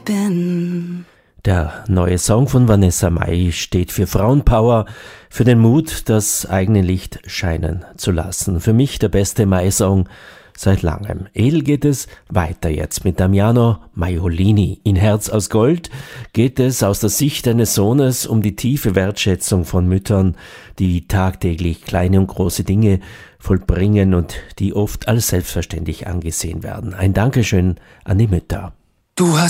bin. Der neue Song von Vanessa Mai steht für Frauenpower, für den Mut, das eigene Licht scheinen zu lassen. Für mich der beste Mai-Song seit langem. Edel geht es weiter jetzt mit Damiano Maiolini. In Herz aus Gold geht es aus der Sicht eines Sohnes um die tiefe Wertschätzung von Müttern, die tagtäglich kleine und große Dinge vollbringen und die oft als selbstverständlich angesehen werden. Ein Dankeschön an die Mütter. Du hast